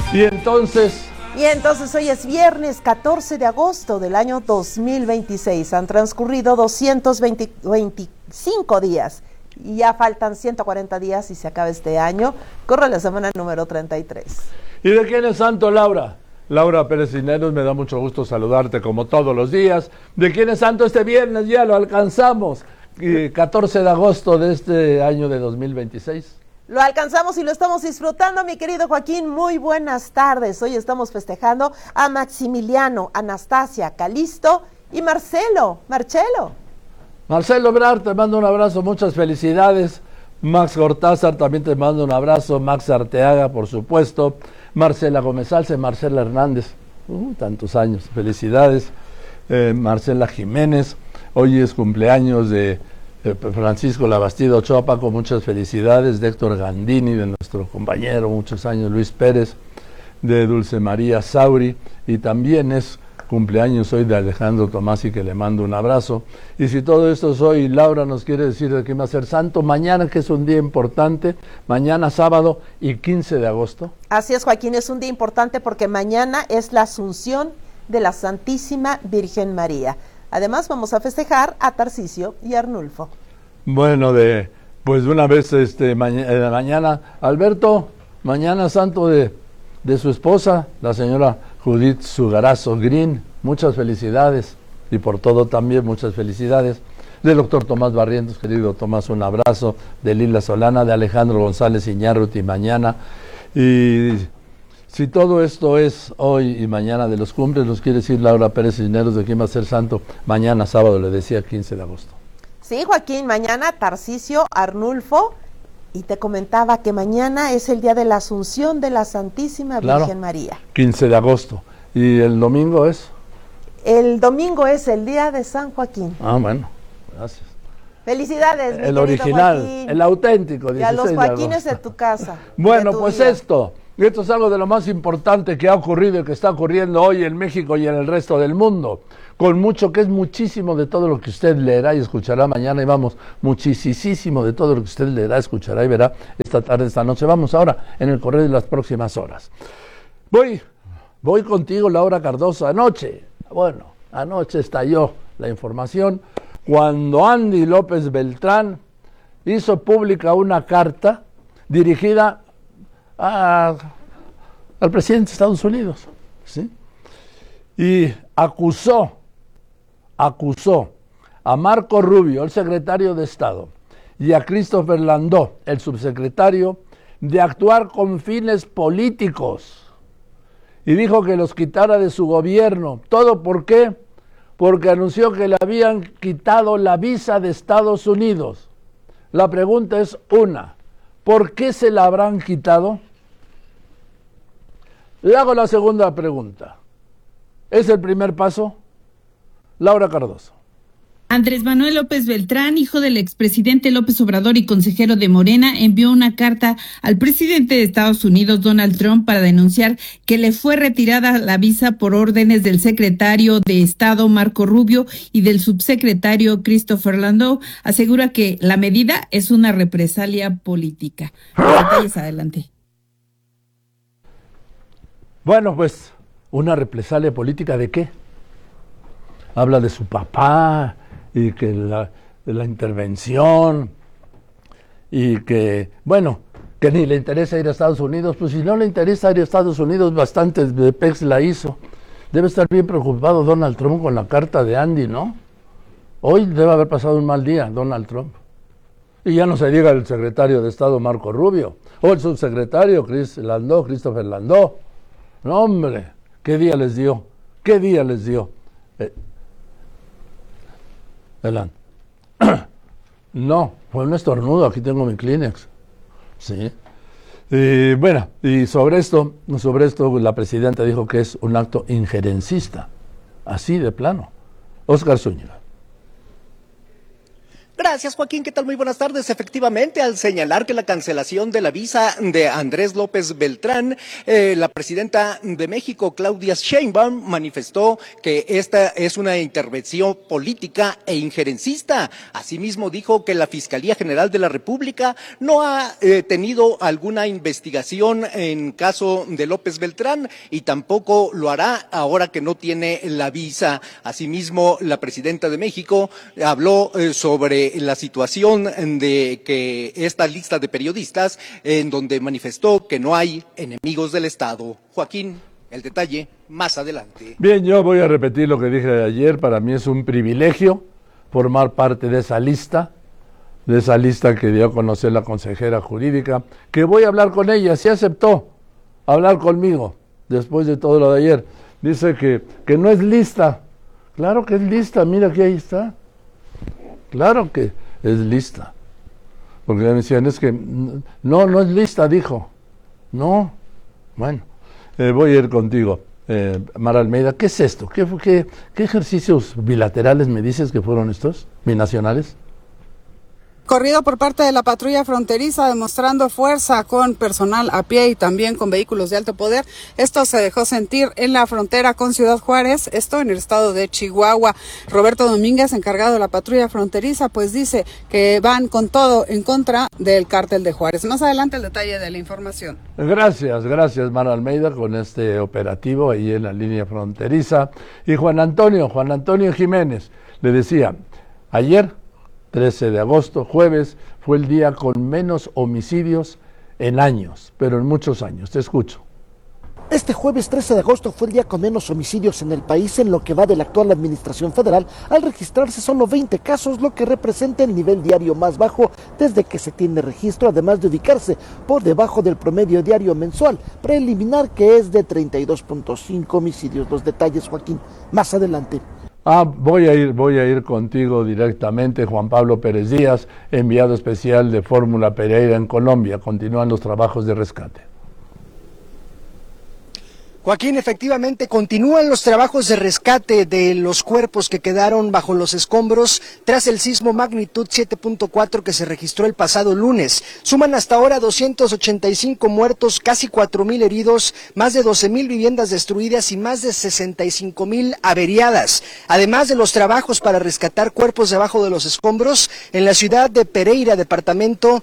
Y entonces hoy es viernes 14 de agosto del año 2026. Han transcurrido 225 días y ya faltan 140 días y se acaba este año. Corre la semana número 33. ¿Y de quién es santo, Laura? Laura Pérez Cisneros, me da mucho gusto saludarte como todos los días. ¿De quién es santo este viernes? Ya lo alcanzamos. 14 de agosto de este año de 2026. Lo alcanzamos y lo estamos disfrutando, mi querido Joaquín. Muy buenas tardes. Hoy estamos festejando a Maximiliano, Anastasia, Calisto y Marcelo. Marcelo Ebrard, te mando un abrazo, muchas felicidades. Max Gortázar, también te mando un abrazo. Max Arteaga, por supuesto. Marcela Gómez Alce, Marcela Hernández, tantos años, felicidades. Marcela Jiménez, hoy es cumpleaños de Francisco Labastida Ochoa, Paco, muchas felicidades. De Héctor Gandini, de nuestro compañero, muchos años, Luis Pérez, de Dulce María Sauri, y también es cumpleaños hoy de Alejandro Tomasi, que le mando un abrazo. Y si todo esto es hoy, Laura nos quiere decir de quién va a ser santo mañana, que es un día importante, mañana sábado y 15 de agosto. Así es, Joaquín, es un día importante porque mañana es la Asunción de la Santísima Virgen María. Además vamos a festejar a Tarcisio y Arnulfo. Bueno, pues de una vez mañana, Alberto, mañana santo de su esposa, la señora Judith Sugarazo Green, muchas felicidades, y por todo también muchas felicidades. Del doctor Tomás Barrientos, querido Tomás, un abrazo. De Lila Solana, de Alejandro González Iñárritu, y mañana. Y si todo esto es hoy y mañana de los cumples, nos quiere decir Laura Pérez Cisneros de quién va a ser santo mañana sábado, le decía, 15 de agosto. Sí, Joaquín, mañana Tarcisio, Arnulfo, y te comentaba que mañana es el día de la Asunción de la Santísima Virgen María. 15 de agosto. ¿Y el domingo es? El domingo es el día de San Joaquín. Ah, bueno, gracias. Felicidades, mi el original, Joaquín. El auténtico. Y a los Joaquines de tu casa. Bueno, pues vida. Esto es algo de lo más importante que ha ocurrido y que está ocurriendo hoy en México y en el resto del mundo. Con mucho, que es muchísimo de todo lo que usted leerá y escuchará mañana, y vamos, muchísimo de todo lo que usted leerá, escuchará y verá esta tarde, esta noche. Vamos ahora en el correo de las próximas horas. Voy contigo, Laura Cardoso. Anoche estalló la información cuando Andy López Beltrán hizo pública una carta dirigida al presidente de Estados Unidos, ¿sí? Y acusó a Marco Rubio, el secretario de Estado, y a Christopher Landó, el subsecretario, de actuar con fines políticos. Y dijo que los quitara de su gobierno. ¿Todo por qué? Porque anunció que le habían quitado la visa de Estados Unidos. La pregunta es ¿por qué se la habrán quitado? Le hago la segunda pregunta. ¿Es el primer paso? Laura Cardoso. Andrés Manuel López Beltrán, hijo del expresidente López Obrador y consejero de Morena, envió una carta al presidente de Estados Unidos, Donald Trump, para denunciar que le fue retirada la visa por órdenes del secretario de Estado, Marco Rubio, y del subsecretario Christopher Landau. Asegura que la medida es una represalia política. Detalles adelante. Bueno, pues, ¿una represalia política de qué? Habla de su papá y que la intervención y que, que ni le interesa ir a Estados Unidos. Pues si no le interesa ir a Estados Unidos, bastantes de PEX la hizo. Debe estar bien preocupado Donald Trump con la carta de Andy, ¿no? Hoy debe haber pasado un mal día Donald Trump. Y ya no se diga el secretario de Estado Marco Rubio, o el subsecretario Christopher Landó. No, hombre, ¿qué día les dio? Adelante. No, fue un estornudo, aquí tengo mi Kleenex. Sí. Y sobre esto la presidenta dijo que es un acto injerencista, así de plano. Óscar Zúñiga. Gracias, Joaquín. ¿Qué tal? Muy buenas tardes. Efectivamente, al señalar que la cancelación de la visa de Andrés López Beltrán, la presidenta de México, Claudia Sheinbaum, manifestó que esta es una intervención política e injerencista. Asimismo, dijo que la Fiscalía General de la República no ha tenido alguna investigación en caso de López Beltrán y tampoco lo hará ahora que no tiene la visa. Asimismo, la presidenta de México habló sobre la situación de que esta lista de periodistas en donde manifestó que no hay enemigos del Estado. Joaquín, el detalle más adelante. Bien, yo voy a repetir lo que dije ayer. Para mí es un privilegio formar parte de esa lista que dio a conocer la consejera jurídica, que voy a hablar con ella. Sí aceptó hablar conmigo después de todo lo de ayer. Dice que no es lista. Claro que es lista, mira que ahí está. Claro que es lista. Porque me decían, es que no es lista, dijo. No. Bueno, voy a ir contigo, Mara Almeida. ¿Qué es esto? ¿Qué ejercicios bilaterales me dices que fueron estos? ¿Binacionales? Corrido por parte de la patrulla fronteriza demostrando fuerza con personal a pie y también con vehículos de alto poder. Esto se dejó sentir en la frontera con Ciudad Juárez, esto en el estado de Chihuahua. Roberto Domínguez, encargado de la patrulla fronteriza, pues dice que van con todo en contra del cártel de Juárez. Más adelante el detalle de la información. Gracias Mara Almeida con este operativo ahí en la línea fronteriza. Y Juan Antonio Jiménez le decía, ayer 13 de agosto, jueves, fue el día con menos homicidios en años, pero en muchos años. Te escucho. Este jueves 13 de agosto fue el día con menos homicidios en el país en lo que va de la actual administración federal, al registrarse solo 20 casos, lo que representa el nivel diario más bajo desde que se tiene registro, además de ubicarse por debajo del promedio diario mensual preliminar, que es de 32.5 homicidios. Los detalles, Joaquín, más adelante. Voy a ir contigo directamente, Juan Pablo Pérez Díaz, enviado especial de Fórmula Pereira en Colombia. Continúan los trabajos de rescate. Joaquín, efectivamente continúan los trabajos de rescate de los cuerpos que quedaron bajo los escombros tras el sismo magnitud 7.4 que se registró el pasado lunes. Suman hasta ahora 285 muertos, casi 4,000 heridos, más de 12,000 viviendas destruidas y más de 65,000 averiadas. Además de los trabajos para rescatar cuerpos debajo de los escombros, en la ciudad de Pereira, departamento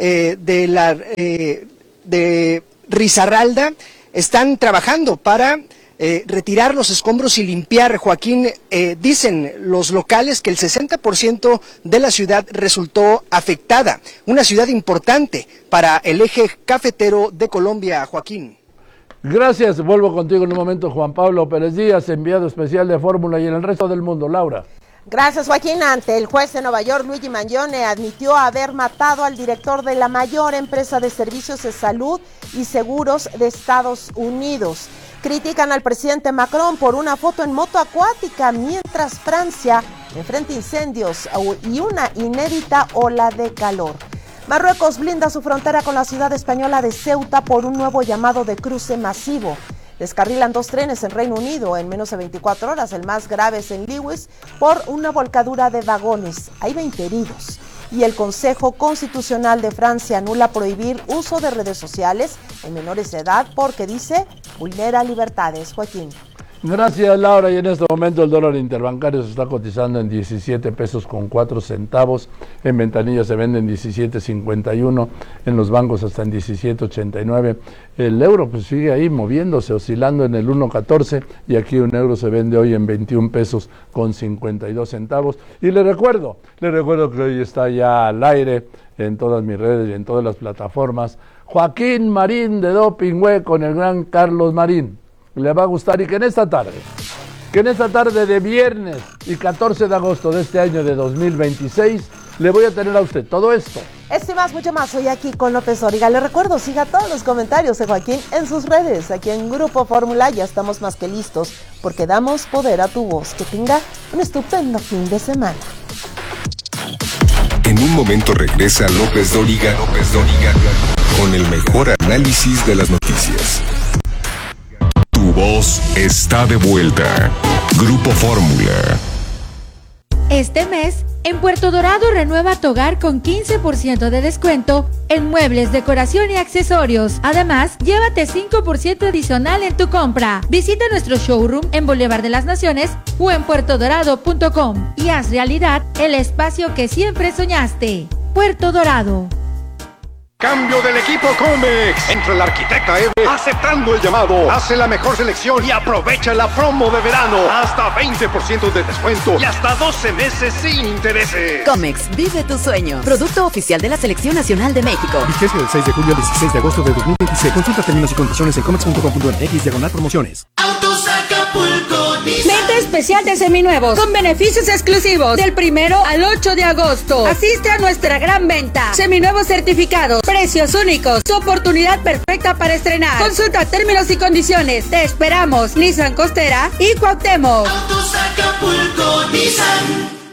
de Risaralda, están trabajando para retirar los escombros y limpiar. Joaquín, dicen los locales que el 60% de la ciudad resultó afectada. Una ciudad importante para el eje cafetero de Colombia, Joaquín. Gracias, vuelvo contigo en un momento, Juan Pablo Pérez Díaz, enviado especial de Fórmula y en el resto del mundo. Laura. Gracias, Joaquín. Ante el juez de Nueva York, Luigi Mangione admitió haber matado al director de la mayor empresa de servicios de salud y seguros de Estados Unidos. Critican al presidente Macron por una foto en moto acuática mientras Francia enfrenta incendios y una inédita ola de calor. Marruecos blinda su frontera con la ciudad española de Ceuta por un nuevo llamado de cruce masivo. Descarrilan 2 trenes en Reino Unido en menos de 24 horas. El más grave es en Lewis por una volcadura de vagones. Hay 20 heridos. Y el Consejo Constitucional de Francia anula prohibir uso de redes sociales en menores de edad porque, dice, vulnera libertades. Joaquín. Gracias, Laura. Y en este momento el dólar interbancario se está cotizando en 17 pesos con 4 centavos. En ventanilla se vende en 17.51. En los bancos hasta en 17.89. El euro pues sigue ahí moviéndose, oscilando en el 1.14. Y aquí un euro se vende hoy en 21 pesos con 52 centavos. Y le recuerdo que hoy está ya al aire en todas mis redes y en todas las plataformas. Joaquín Marín de Doping Web con el gran Carlos Marín. Le va a gustar y que en esta tarde de viernes y 14 de agosto de este año de 2026 le voy a tener a usted todo esto. Esto y más, mucho más, hoy aquí con López Dóriga. Le recuerdo, siga todos los comentarios de Joaquín en sus redes. Aquí en Grupo Fórmula ya estamos más que listos porque damos poder a tu voz. Que tenga un estupendo fin de semana. En un momento regresa López Dóriga con el mejor análisis de las noticias. Tu voz está de vuelta. Grupo Fórmula. Este mes, En Puerto Dorado renueva tu hogar con 15% de descuento en muebles, decoración y accesorios. Además, llévate 5% adicional en tu compra. Visita nuestro showroom en Boulevard de las Naciones o en puertodorado.com y haz realidad el espacio que siempre soñaste. Puerto Dorado. Cambio del equipo Comex. Entra el arquitecta Eve aceptando el llamado. Hace la mejor selección y aprovecha la promo de verano. Hasta 20% de descuento y hasta 12 meses sin intereses. Comex, vive tu sueño. Producto oficial de la Selección Nacional de México. Vigencia del 6 de julio al 16 de agosto de 2026. Consulta términos y condiciones en comex.com.mx/promociones. Autos Acapulco Nissan. Venta especial de seminuevos con beneficios exclusivos del 1 al 8 de agosto. Asiste a nuestra gran venta. Seminuevos certificados. Precios únicos, tu oportunidad perfecta para estrenar. Consulta términos y condiciones. Te esperamos. Nissan Costera y Cuauhtémoc. Autos Acapulco Nissan.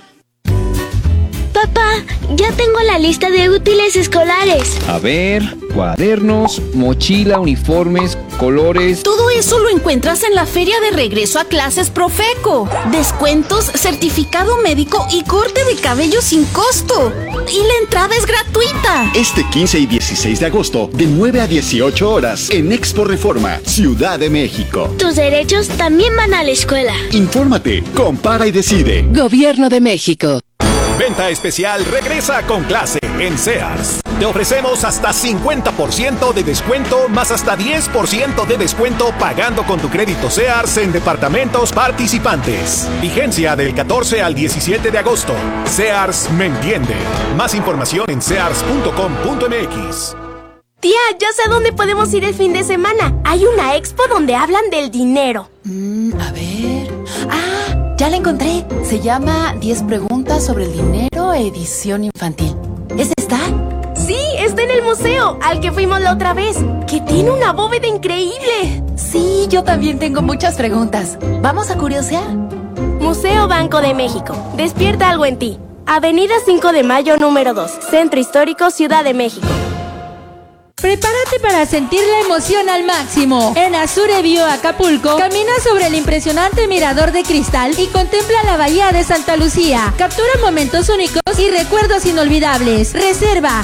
Papá, ya tengo la lista de útiles escolares. A ver, cuadernos, mochila, uniformes, colores. Todo eso lo encuentras en la feria de regreso a clases Profeco. Descuentos, certificado médico y corte de cabello sin costo. Y la entrada es gratuita. Este 15 y 16 de agosto, de 9 a 18 horas, en Expo Reforma, Ciudad de México. Tus derechos también van a la escuela. Infórmate, compara y decide. Gobierno de México. Venta especial regresa con clase en Sears. Te ofrecemos hasta 50% de descuento más hasta 10% de descuento pagando con tu crédito Sears en departamentos participantes. Vigencia del 14 al 17 de agosto. Sears me entiende. Más información en sears.com.mx. Tía, ya sé dónde podemos ir el fin de semana. Hay una expo donde hablan del dinero. A ver... ya la encontré. Se llama 10 preguntas sobre el dinero, edición infantil. ¿Esa está? Sí, está en el museo, al que fuimos la otra vez, que tiene una bóveda increíble. Sí, yo también tengo muchas preguntas. ¿Vamos a curiosear? Museo Banco de México. Despierta algo en ti. Avenida 5 de Mayo, número 2. Centro Histórico, Ciudad de México. Prepárate para sentir la emoción al máximo. En Azure View Acapulco, camina sobre el impresionante mirador de cristal y contempla la bahía de Santa Lucía. Captura momentos únicos y recuerdos inolvidables. Reserva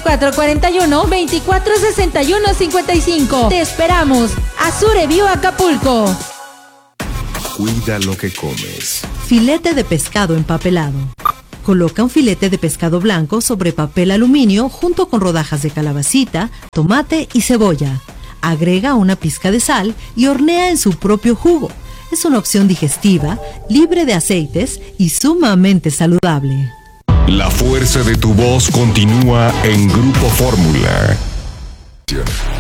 7441-246155. Te esperamos. Azure View Acapulco. Cuida lo que comes. Filete de pescado empapelado. Coloca un filete de pescado blanco sobre papel aluminio junto con rodajas de calabacita, tomate y cebolla. Agrega una pizca de sal y hornea en su propio jugo. Es una opción digestiva, libre de aceites y sumamente saludable. La fuerza de tu voz continúa en Grupo Fórmula.